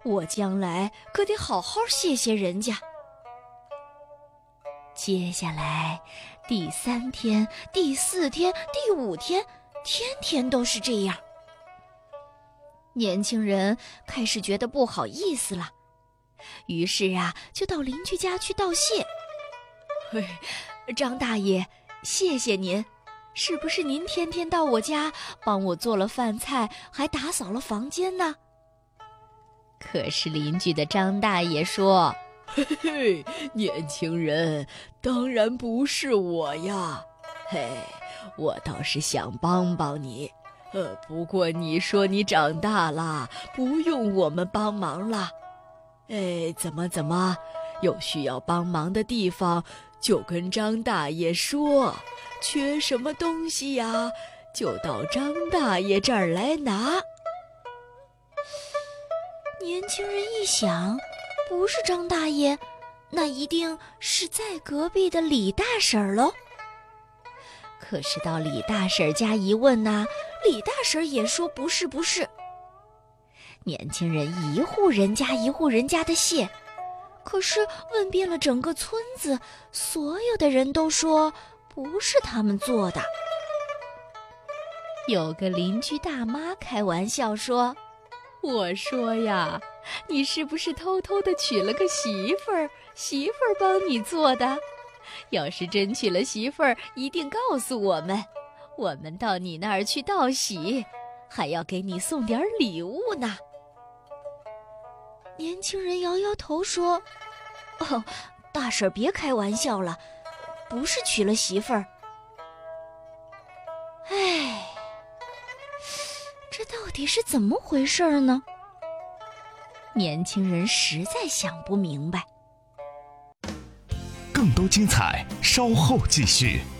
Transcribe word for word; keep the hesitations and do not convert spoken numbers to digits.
我将来可得好好谢谢人家。接下来，第三天、第四天、第五天，天天都是这样。年轻人开始觉得不好意思了，于是啊，就到邻居家去道谢。嘿，张大爷，谢谢您，是不是您天天到我家帮我做了饭菜，还打扫了房间呢？可是邻居的张大爷说， 嘿嘿，年轻人，当然不是我呀。嘿，我倒是想帮帮你，呃，不过你说你长大了，不用我们帮忙了。哎，怎么怎么，有需要帮忙的地方，就跟张大爷说，缺什么东西呀，就到张大爷这儿来拿。 年轻人一想，不是张大爷，那一定是在隔壁的李大婶喽。可是到李大婶家一问呐，李大婶也说不是不是。年轻人一户人家一户人家的谢，可是问遍了整个村子，所有的人都说不是他们做的。有个邻居大妈开玩笑说，我说呀，你是不是偷偷地娶了个媳妇儿，媳妇儿帮你做的？要是真娶了媳妇儿，一定告诉我们，我们到你那儿去道喜，还要给你送点礼物呢。年轻人摇摇头说，哦，大婶别开玩笑了，不是娶了媳妇儿。唉，这到底是怎么回事呢？年轻人实在想不明白。 更多精彩，稍后继续。